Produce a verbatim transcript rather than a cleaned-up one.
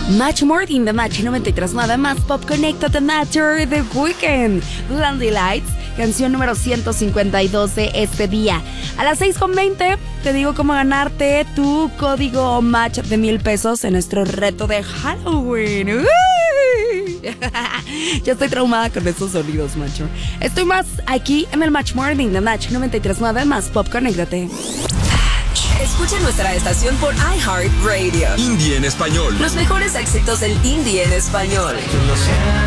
Match Morning de Match noventa y tres punto nueve más Pop Connecta The Matter The Weeknd. Blinding Lights, canción número ciento cincuenta y dos de este día. A las seis con veinte te digo cómo ganarte tu código Match de mil pesos en nuestro reto de Halloween. ¡Uy! Ya estoy traumada con esos sonidos, macho. Estoy más aquí en el Match Morning de Match noventa y tres punto nueve más Pop Conéctate. Escucha nuestra estación por iHeartRadio. Indie en español. Los mejores éxitos del indie en español.